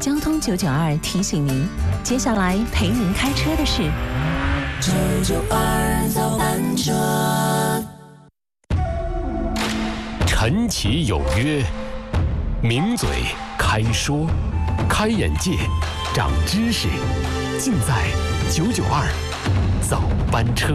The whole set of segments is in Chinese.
交通992提醒您，接下来陪您开车的是 992早班车。 晨起有约，名嘴开说，开眼界，长知识，尽在992早班车。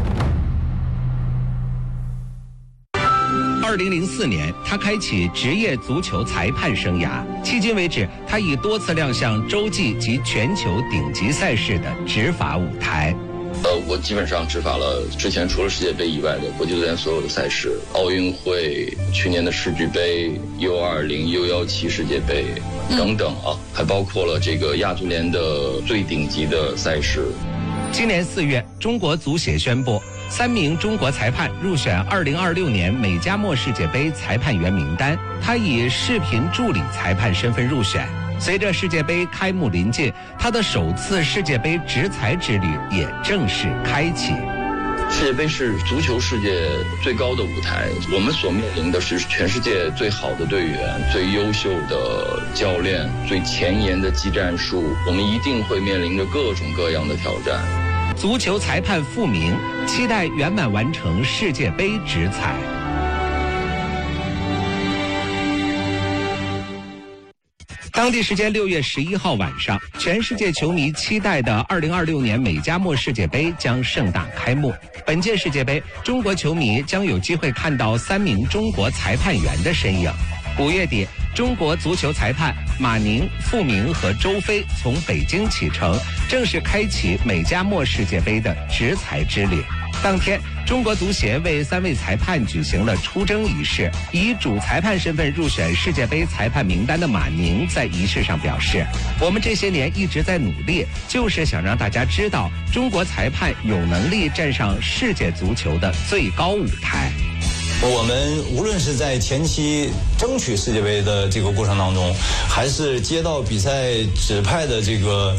2004年，他开启职业足球裁判生涯。迄今为止，他已多次亮相洲际及全球顶级赛事的执法舞台。 我基本上执法了之前除了世界杯以外的国际足联所有的赛事，奥运会、去年的世俱杯、U20、U17世界杯等等啊，还包括了这个亚足联的最顶级的赛事。 今年4月，中国足协宣布3名中国裁判入选2026年美加墨世界杯裁判员名单，他以视频助理裁判身份入选。随着世界杯开幕临近，他的首次世界杯执裁之旅也正式开启。 世界杯是足球世界最高的舞台，我们所面临的是全世界最好的队员、最优秀的教练、最前沿的技战术，我们一定会面临着各种各样的挑战。 足球裁判傅明期待圆满完成世界杯执裁。当地时间6月11号晚上，全世界球迷期待的2026年美加墨世界杯将盛大开幕。本届世界杯，中国球迷将有机会看到3名中国裁判员的身影。5月底，中国足球裁判马宁、傅明和周飞从北京启程，正式开启美加墨世界杯的执裁之旅。当天，中国足协为3位裁判举行了出征仪式。以主裁判身份入选世界杯裁判名单的马宁在仪式上表示：“我们这些年一直在努力，就是想让大家知道，中国裁判有能力站上世界足球的最高舞台。” 我们无论是在前期争取世界杯的这个过程当中，还是接到比赛指派的这个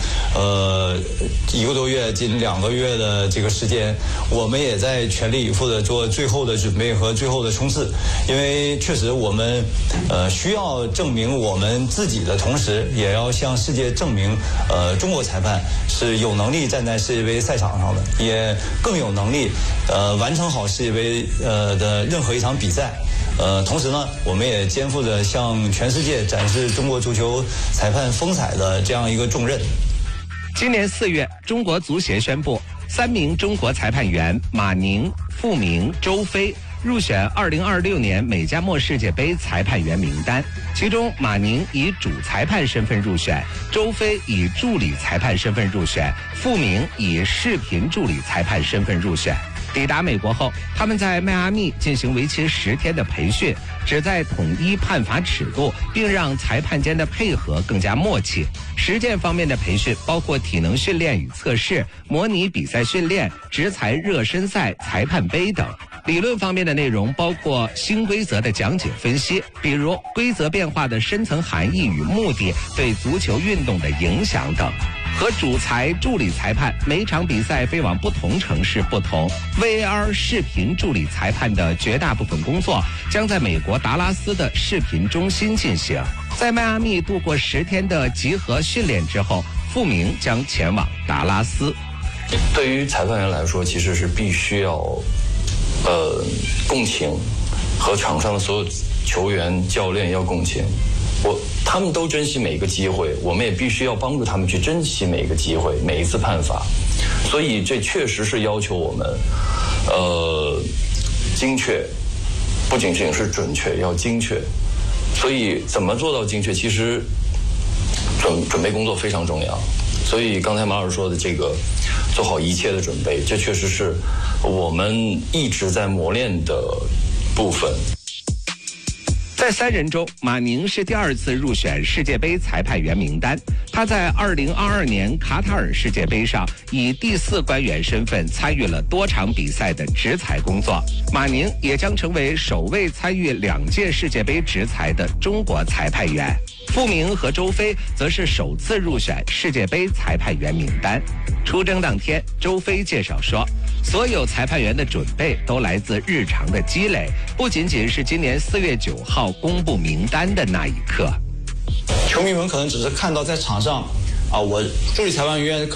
1个多月近2个月的这个时间，我们也在全力以赴的做最后的准备和最后的冲刺。因为确实我们需要证明我们自己的同时，也要向世界证明中国裁判是有能力站在世界杯赛场上的，也更有能力完成好世界杯的任何一场比赛。同时呢，我们也肩负着向全世界展示中国足球裁判风采的这样一个重任。 今年4月，中国足协宣布3名中国裁判员马宁、傅明、周飞入选2026年美加墨世界杯裁判员名单，其中马宁以主裁判身份入选，周飞以助理裁判身份入选，傅明以视频助理裁判身份入选。抵达美国后，他们在迈阿密进行为期10天的培训，旨在统一判罚尺度，并让裁判间的配合更加默契。实践方面的培训包括体能训练与测试、模拟比赛训练、执裁热身赛、裁判杯等。理论方面的内容包括新规则的讲解分析，比如规则变化的深层含义与目的对足球运动的影响等。和主裁、助理裁判每场比赛飞往不同城市不同， VAR 视频助理裁判的绝大部分工作将在美国达拉斯的视频中心进行。在迈阿密度过10天的集合训练之后，傅明将前往达拉斯。 对于裁判员来说，其实是必须要共情，和场上的所有球员、教练要共情。他们都珍惜每一个机会，我们也必须要帮助他们去珍惜每一个机会，每一次判罚。所以这确实是要求我们精确，不仅仅是准确，要精确。所以怎么做到精确，其实准备工作非常重要。所以刚才马老师说的这个做好一切的准备，这确实是我们一直在磨练的部分。 在3人中，马宁是第2次入选世界杯裁判员名单。他在2022年卡塔尔世界杯上以第4官员身份参与了多场比赛的执裁工作。马宁也将成为首位参与2届世界杯执裁的中国裁判员。傅明和周飞则是首次入选世界杯裁判员名单。出征当天，周飞介绍说，所有裁判员的准备都来自日常的积累，不仅仅是今年4月9号公布名单的那一刻。 球球迷们可能只是看到在场上啊，我助理裁判员